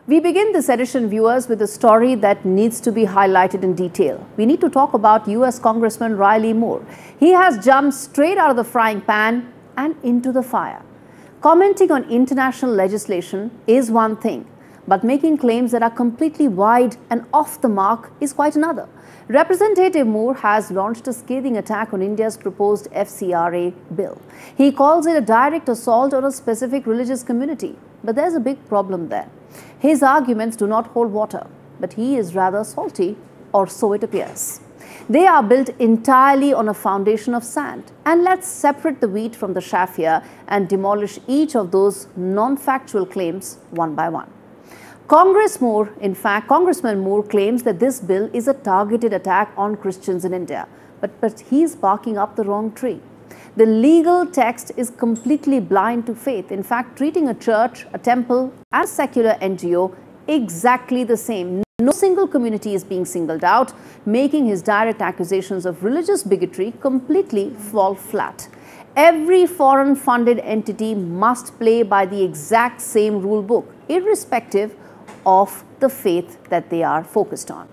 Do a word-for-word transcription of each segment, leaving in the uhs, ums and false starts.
We begin this edition, viewers, with a story that needs to be highlighted in detail. We need to talk about U S Congressman Riley Moore. He has jumped straight out of the frying pan and into the fire. Commenting on international legislation is one thing, but making claims that are completely wide and off the mark is quite another. Representative Moore has launched a scathing attack on India's proposed F C R A bill. He calls it a direct assault on a specific religious community. But there's a big problem there. His arguments do not hold water, but he is rather salty, or so it appears. They are built entirely on a foundation of sand. And let's separate the wheat from the chaff here and demolish each of those non-factual claims one by one. Congress Moore, in fact, Congressman Moore claims that this bill is a targeted attack on Christians in India, but, but he's barking up the wrong tree. The legal text is completely blind to faith, in fact, treating a church, a temple, and a secular N G O exactly the same. No single community is being singled out, making his direct accusations of religious bigotry completely fall flat. Every foreign-funded entity must play by the exact same rule book, irrespective of the faith that they are focused on.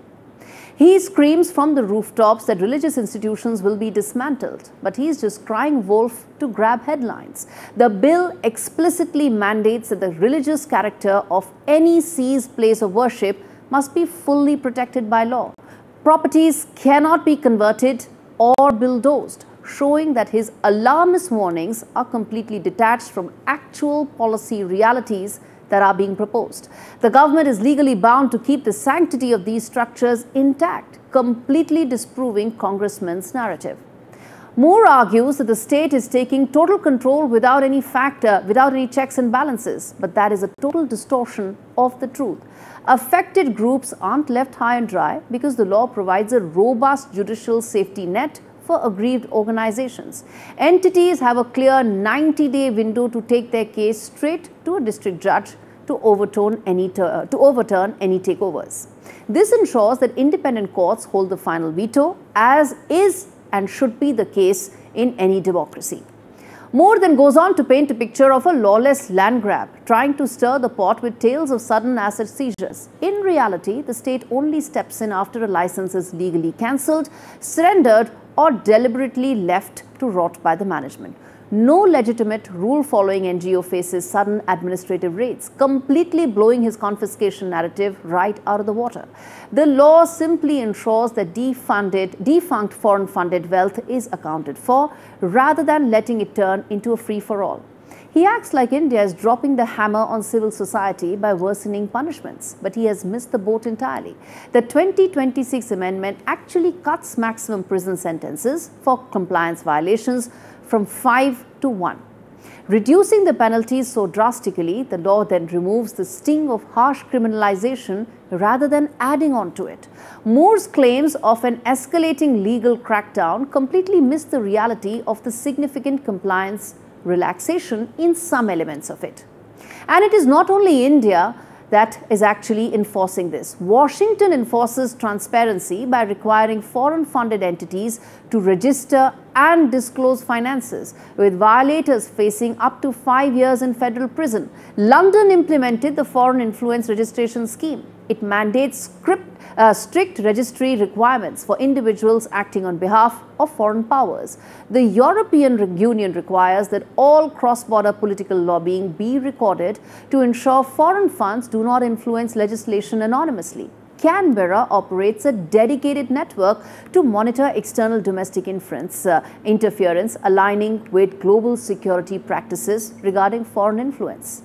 He screams from the rooftops that religious institutions will be dismantled, but he is just crying wolf to grab headlines. The bill explicitly mandates that the religious character of any seized place of worship must be fully protected by law. Properties cannot be converted or bulldozed, showing that his alarmist warnings are completely detached from actual policy realities that are being proposed. The government is legally bound to keep the sanctity of these structures intact, completely disproving Congressman's narrative. Moore argues that the state is taking total control without any factor, without any checks and balances, but that is a total distortion of the truth. Affected groups aren't left high and dry because the law provides a robust judicial safety net for aggrieved organizations. Entities have a clear ninety-day window to take their case straight to a district judge to overturn any, to overturn any takeovers. This ensures that independent courts hold the final veto, as is and should be the case in any democracy. Moore then goes on to paint a picture of a lawless land grab, trying to stir the pot with tales of sudden asset seizures. In reality, the state only steps in after a license is legally cancelled, surrendered, or deliberately left to rot by the management. No legitimate rule-following N G O faces sudden administrative raids, completely blowing his confiscation narrative right out of the water. The law simply ensures that defunded, defunct foreign-funded wealth is accounted for, rather than letting it turn into a free-for-all. He acts like India is dropping the hammer on civil society by worsening punishments, but he has missed the boat entirely. The twenty twenty-six amendment actually cuts maximum prison sentences for compliance violations from five to one. Reducing the penalties so drastically, the law then removes the sting of harsh criminalization rather than adding on to it. Moore's claims of an escalating legal crackdown completely miss the reality of the significant compliance relaxation in some elements of it. And it is not only India that is actually enforcing this. Washington enforces transparency by requiring foreign-funded entities to register and disclose finances, with violators facing up to five years in federal prison. London implemented the Foreign Influence Registration Scheme. It mandates script, uh, strict registry requirements for individuals acting on behalf of foreign powers. The European Union requires that all cross-border political lobbying be recorded to ensure foreign funds do not influence legislation anonymously. Canberra operates a dedicated network to monitor external domestic inference, uh, interference, aligning with global security practices regarding foreign influence.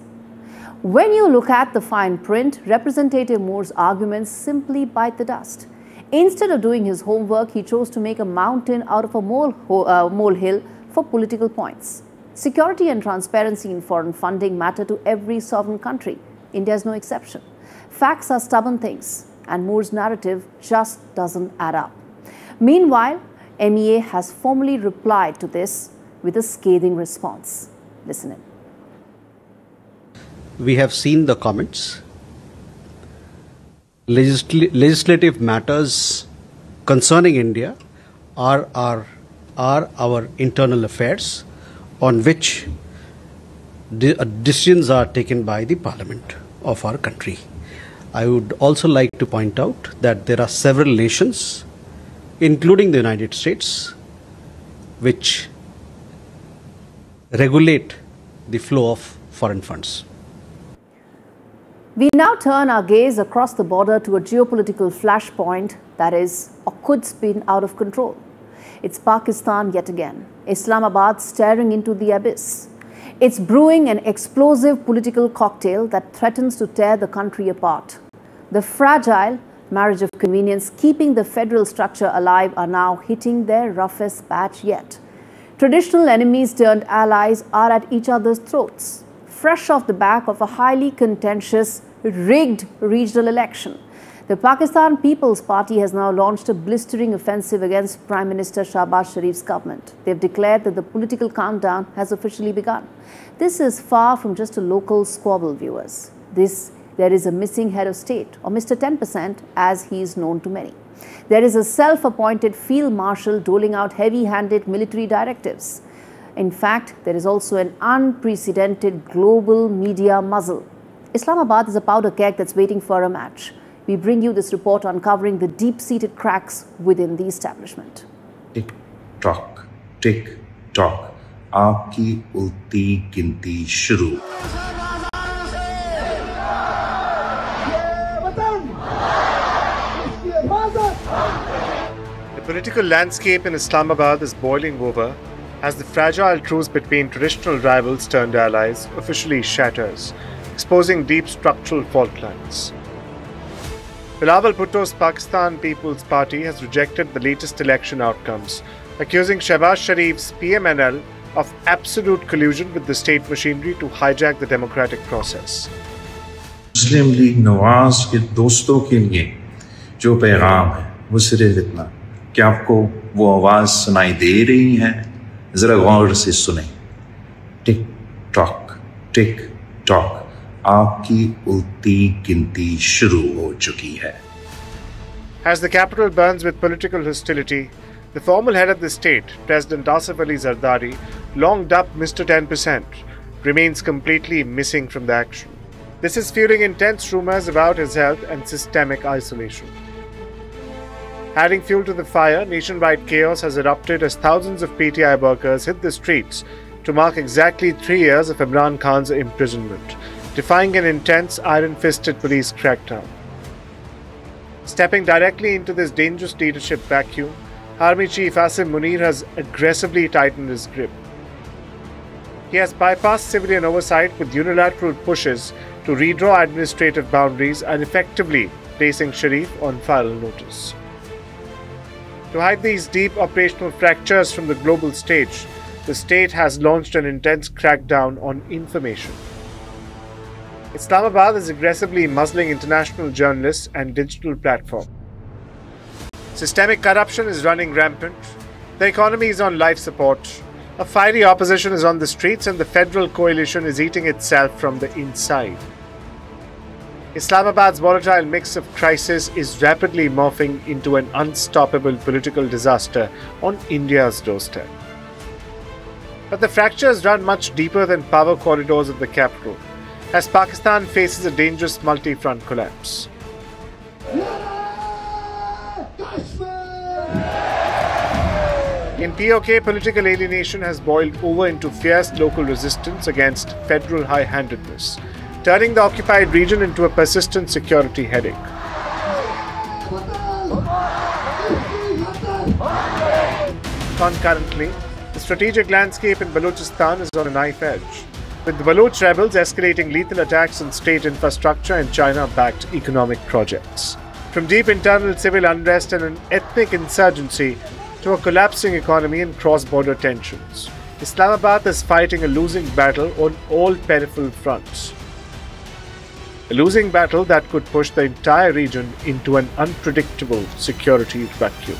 When you look at the fine print, Representative Moore's arguments simply bite the dust. Instead of doing his homework, he chose to make a mountain out of a mole, uh, molehill for political points. Security and transparency in foreign funding matter to every sovereign country. India is no exception. Facts are stubborn things, and Moore's narrative just doesn't add up. Meanwhile, M E A has formally replied to this with a scathing response. Listen in. We have seen the comments. Legisl legislative matters concerning India are our, are our internal affairs on which de decisions are taken by the Parliament of our country. I would also like to point out that there are several nations, including the United States, which regulate the flow of foreign funds. We now turn our gaze across the border to a geopolitical flashpoint that is or could spin out of control. It's Pakistan yet again, Islamabad staring into the abyss. It's brewing an explosive political cocktail that threatens to tear the country apart. The fragile marriage of convenience keeping the federal structure alive are now hitting their roughest patch yet. Traditional enemies turned allies are at each other's throats, fresh off the back of a highly contentious, rigged regional election. The Pakistan People's Party has now launched a blistering offensive against Prime Minister Shahbaz Sharif's government. They've declared that the political countdown has officially begun. This is far from just a local squabble, viewers. This, there is a missing head of state, or Mister ten percent, as he is known to many. There is a self-appointed field marshal doling out heavy-handed military directives. In fact, there is also an unprecedented global media muzzle. Islamabad is a powder keg that's waiting for a match. We bring you this report uncovering the deep-seated cracks within the establishment. Tick tock, tick tock. Aapki ulti ginti shuru. The political landscape in Islamabad is boiling over as the fragile truce between traditional rivals turned allies officially shatters, exposing deep structural fault lines. Bilawal Bhutto's Pakistan People's Party has rejected the latest election outcomes, accusing Shehbaz Sharif's P M N L of absolute collusion with the state machinery to hijack the democratic process. Muslim League Nawaz के दोस्तों के लिए जो पैगाम है वो सिर्फ इतना कि आपको वो आवाज सुनाई दे रही है, जरा गौर से सुने. Tick tock, tick tock. आपकी उल्टी गिनती शुरू हो चुकी है. As the capital burns with political hostility, the formal head of the state, President Asif Ali Zardari, long dubbed Mister ten percent, remains completely missing from the action. This is fueling intense rumors about his health and systemic isolation. Adding fuel to the fire, nationwide chaos has erupted as thousands of P T I workers hit the streets to mark exactly three years of Imran Khan's imprisonment, defying an intense, iron-fisted police crackdown. Stepping directly into this dangerous leadership vacuum, Army Chief Asim Munir has aggressively tightened his grip. He has bypassed civilian oversight with unilateral pushes to redraw administrative boundaries and effectively placing Sharif on final notice. To hide these deep operational fractures from the global stage, the state has launched an intense crackdown on information. Islamabad is aggressively muzzling international journalists and digital platforms. Systemic corruption is running rampant. The economy is on life support. A fiery opposition is on the streets, and the federal coalition is eating itself from the inside. Islamabad's volatile mix of crisis is rapidly morphing into an unstoppable political disaster on India's doorstep. But the fractures run much deeper than power corridors of the capital, as Pakistan faces a dangerous multi-front collapse. In P O K, political alienation has boiled over into fierce local resistance against federal high-handedness, turning the occupied region into a persistent security headache. Concurrently, the strategic landscape in Balochistan is on a knife edge, with the Baloch rebels escalating lethal attacks on state infrastructure and China-backed economic projects. From deep internal civil unrest and an ethnic insurgency to a collapsing economy and cross-border tensions, Islamabad is fighting a losing battle on all peripheral fronts. A losing battle that could push the entire region into an unpredictable security vacuum.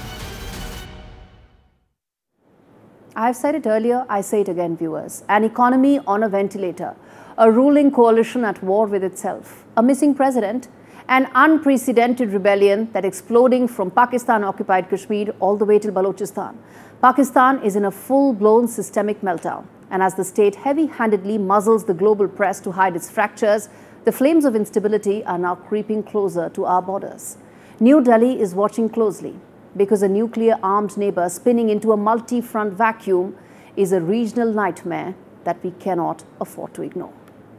I've said it earlier, I say it again, viewers. An economy on a ventilator, a ruling coalition at war with itself, a missing president, an unprecedented rebellion that exploding from Pakistan-occupied Kashmir all the way to Balochistan. Pakistan is in a full-blown systemic meltdown. And as the state heavy-handedly muzzles the global press to hide its fractures, The flames of instability are now creeping closer to our borders. New Delhi is watching closely because a nuclear-armed neighbor spinning into a multi-front vacuum is a regional nightmare that we cannot afford to ignore.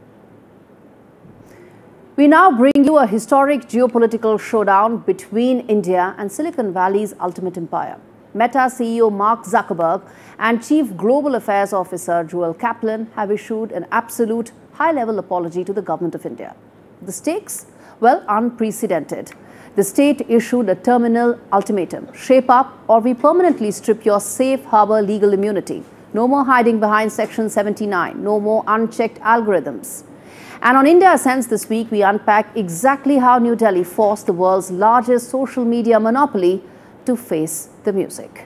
We now bring you a historic geopolitical showdown between India and Silicon Valley's ultimate empire. Meta C E O Mark Zuckerberg and Chief Global Affairs Officer Joel Kaplan have issued an absolute high-level apology to the government of India. The stakes? Well, unprecedented. The state issued a terminal ultimatum: shape up or we permanently strip your safe harbor legal immunity. No more hiding behind Section seventy-nine, no more unchecked algorithms. And on India Sense this week, we unpack exactly how New Delhi forced the world's largest social media monopoly to face the music.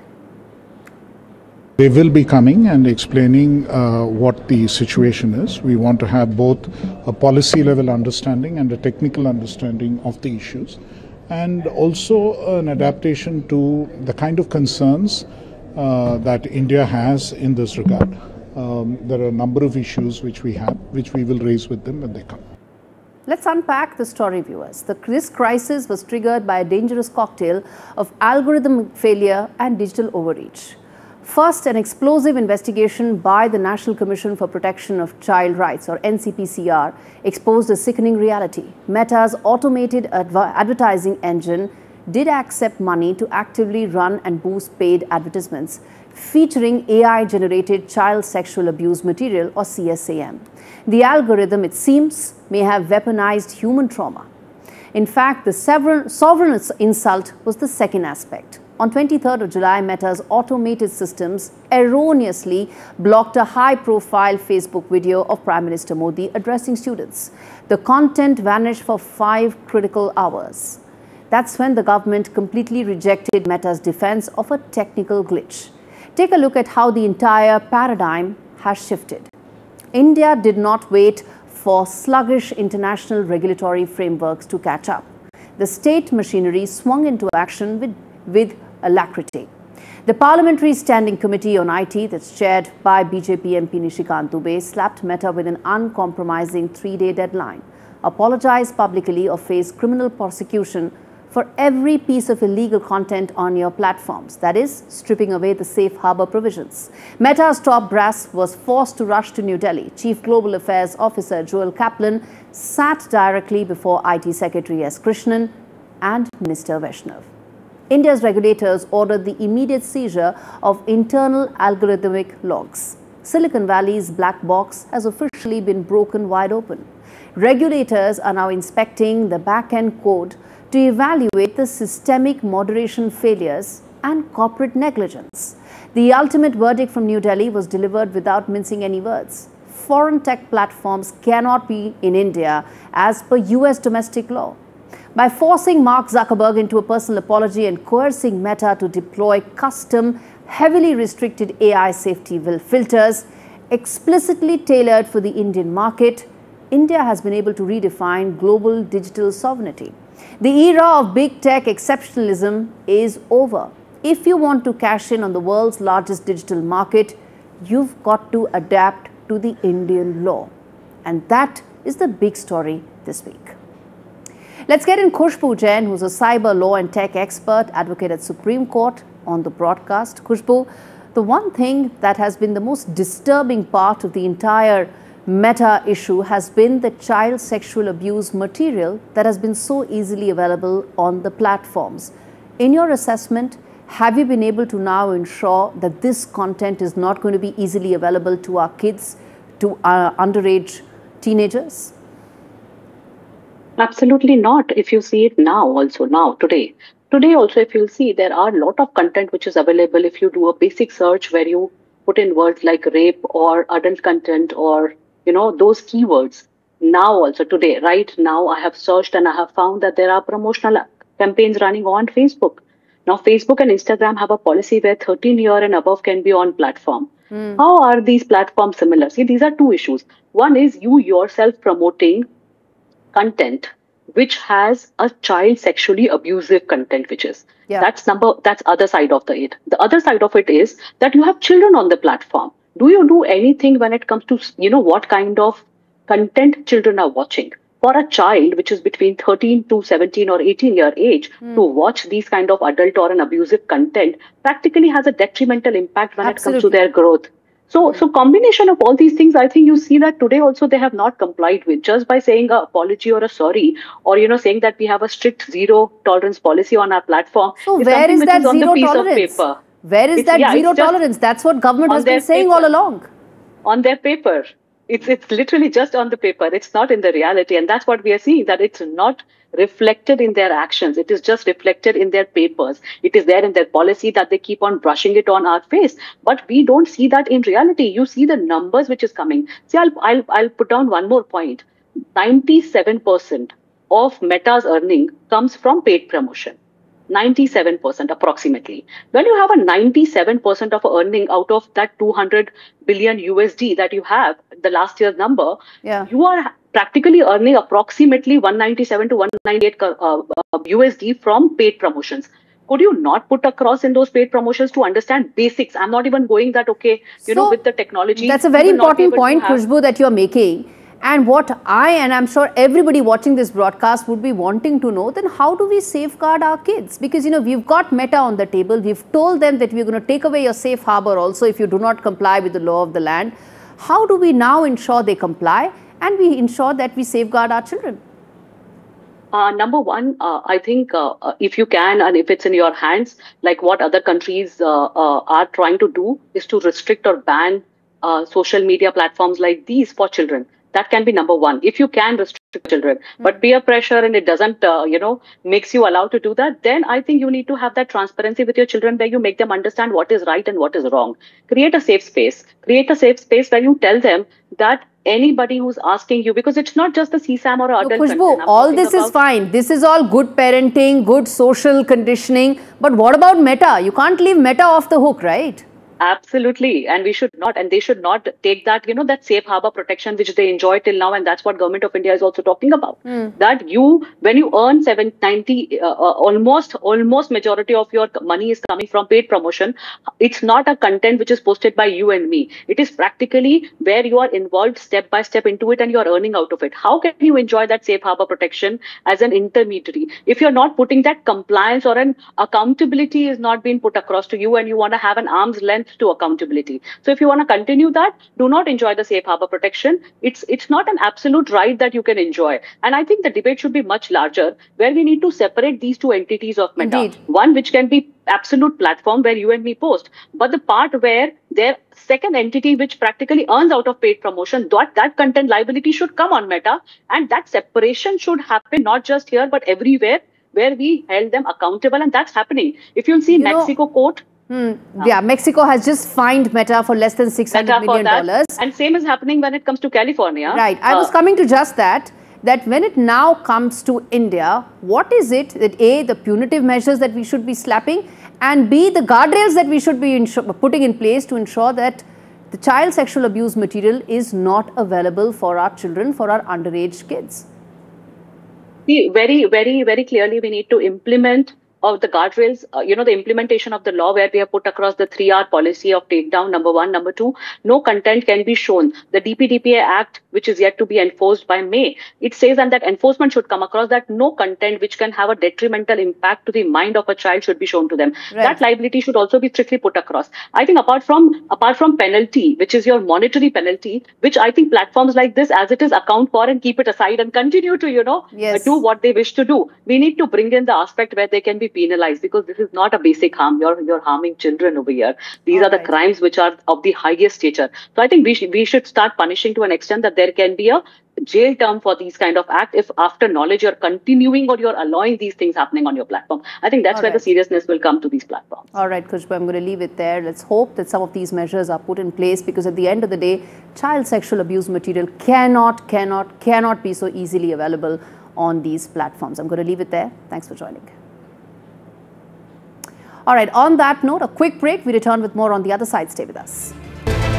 They will be coming and explaining uh, what the situation is. We want to have both a policy level understanding and a technical understanding of the issues, and also an adaptation to the kind of concerns uh, that India has in this regard. Um, there are a number of issues which we have, which we will raise with them when they come. Let's unpack the story, viewers. The, this crisis was triggered by a dangerous cocktail of algorithm failure and digital overreach. First, an explosive investigation by the National Commission for Protection of Child Rights, or N C P C R, exposed a sickening reality. Meta's automated adv advertising engine did accept money to actively run and boost paid advertisements featuring A I-generated child sexual abuse material, or C S A M. The algorithm, it seems, may have weaponized human trauma. In fact, the sovereign insult was the second aspect. On twenty-third of July, Meta's automated systems erroneously blocked a high-profile Facebook video of Prime Minister Modi addressing students. The content vanished for five critical hours. That's when the government completely rejected Meta's defense of a technical glitch. Take a look at how the entire paradigm has shifted. India did not wait for sluggish international regulatory frameworks to catch up. The state machinery swung into action with, with alacrity. The Parliamentary Standing Committee on I T, that's chaired by B J P M P Nishikant Dubey, slapped Meta with an uncompromising three-day deadline. Apologize publicly or face criminal prosecution for every piece of illegal content on your platforms, that is, stripping away the safe harbor provisions. Meta's top brass was forced to rush to New Delhi. Chief Global Affairs Officer Joel Kaplan sat directly before I T Secretary S. Krishnan and Minister Vaishnav. India's regulators ordered the immediate seizure of internal algorithmic logs. Silicon Valley's black box has officially been broken wide open. Regulators are now inspecting the back-end code to evaluate the systemic moderation failures and corporate negligence. The ultimate verdict from New Delhi was delivered without mincing any words. Foreign tech platforms cannot be in India as per U S domestic law. By forcing Mark Zuckerberg into a personal apology and coercing Meta to deploy custom, heavily restricted A I safety filters explicitly tailored for the Indian market, India has been able to redefine global digital sovereignty. The era of big tech exceptionalism is over. If you want to cash in on the world's largest digital market, you've got to adapt to the Indian law. And that is the big story this week. Let's get in Khushbu Jain, who's a cyber law and tech expert, advocate at Supreme Court, on the broadcast. Khushbu, the one thing that has been the most disturbing part of the entire Meta issue has been the child sexual abuse material that has been so easily available on the platforms. In your assessment, have you been able to now ensure that this content is not going to be easily available to our kids, to our underage teenagers? Absolutely not. If you see it now, also now, today. Today also, if you'll see, there are a lot of content which is available if you do a basic search where you put in words like rape or adult content or you know, those keywords. Now also today, right now, I have searched and I have found that there are promotional campaigns running on Facebook. Now, Facebook and Instagram have a policy where thirteen year and above can be on platform. Mm. How are these platforms similar? See, these are two issues. One is you yourself promoting content which has a child sexually abusive content, which is, yeah. that's number, that's other side of the it. The other side of it is that you have children on the platform. Do you do anything when it comes to, you know, what kind of content children are watching? for a child which is between thirteen to seventeen or eighteen year age mm. to watch these kind of adult or an abusive content practically has a detrimental impact when Absolutely. It comes to their growth. So, so combination of all these things, I think you see that today also they have not complied with just by saying a apology or a sorry, or, you know, saying that we have a strict zero tolerance policy on our platform. So where is that zero tolerance? Where is that zero tolerance? That's what government has been saying all along. On their paper. It's, it's literally just on the paper. It's not in the reality. And that's what we are seeing, that it's not reflected in their actions. It is just reflected in their papers. It is there in their policy that they keep on brushing it on our face. But we don't see that in reality. You see the numbers which is coming. See, I'll, I'll, I'll put down one more point. ninety-seven percent of Meta's earning comes from paid promotion. ninety-seven percent approximately. When you have a ninety-seven percent of earning out of that two hundred billion U S D that you have, the last year's number, yeah. you are practically earning approximately one ninety-seven to one ninety-eight uh, uh, U S D from paid promotions. Could you not put across in those paid promotions to understand basics? I'm not even going that, okay, you so, know, with the technology. That's a very important point, Khushbu, that you're making. And what I, and I'm sure everybody watching this broadcast would be wanting to know, then how do we safeguard our kids? Because, you know, we've got Meta on the table. We've told them that we're going to take away your safe harbor also if you do not comply with the law of the land. How do we now ensure they comply and we ensure that we safeguard our children? Uh, number one, uh, I think uh, if you can, and if it's in your hands, like what other countries uh, uh, are trying to do, is to restrict or ban uh, social media platforms like these for children. That can be number one. If you can restrict children, mm-hmm. but peer pressure and it doesn't, uh, you know, makes you allowed to do that, then I think you need to have that transparency with your children where you make them understand what is right and what is wrong. Create a safe space. Create a safe space where you tell them that anybody who's asking you, because it's not just the C SAM or adult content. Khushbu, all this is fine. This is all good parenting, good social conditioning. But what about Meta? You can't leave Meta off the hook, right? Absolutely. And we should not, and they should not take that, you know, that safe harbor protection, which they enjoy till now. And that's what Government of India is also talking about. Mm. That you, when you earn seven ninety, uh, uh, almost, almost majority of your money is coming from paid promotion. It's not a content which is posted by you and me. It is practically where you are involved step by step into it and you're earning out of it. How can you enjoy that safe harbor protection as an intermediary? If you're not putting that compliance or an accountability is not being put across to you and you want to have an arm's length to accountability. So if you want to continue that, do not enjoy the safe harbor protection. It's it's not an absolute right that you can enjoy. And I think the debate should be much larger, where we need to separate these two entities of Meta. Indeed. One which can be absolute platform where you and me post, but the part where their second entity which practically earns out of paid promotion, that, that content liability should come on Meta, and that separation should happen not just here but everywhere where we held them accountable, and that's happening. If you'll see you Mexico know, court, Hmm. Yeah, Mexico has just fined Meta for less than six hundred million dollars. And same is happening when it comes to California. Right. I uh, was coming to just that, that when it now comes to India, what is it that A, the punitive measures that we should be slapping, and B, the guardrails that we should be putting in place to ensure that the child sexual abuse material is not available for our children, for our underage kids? See, very, very, very clearly we need to implement of the guardrails, uh, you know, the implementation of the law where we have put across the three R policy of takedown, number one. Number two, no content can be shown. The D P D P A Act, which is yet to be enforced by May, it says and that enforcement should come across that no content which can have a detrimental impact to the mind of a child should be shown to them. Right. That liability should also be strictly put across. I think apart from apart from penalty, which is your monetary penalty, which I think platforms like this, as it is, account for and keep it aside and continue to, you know, yes. do what they wish to do. We need to bring in the aspect where they can be penalized, because this is not a basic harm. You're you're harming children over here. These All are right. the crimes which are of the highest stature. So I think we sh we should start punishing to an extent that there can be a jail term for these kind of act if after knowledge you're continuing or you're allowing these things happening on your platform. I think that's All where right. the seriousness will come to these platforms. All right, Khushbu, I'm going to leave it there. Let's hope that some of these measures are put in place, because at the end of the day, child sexual abuse material cannot, cannot, cannot be so easily available on these platforms. I'm going to leave it there. Thanks for joining. All right, on that note, a quick break. We return with more on the other side. Stay with us.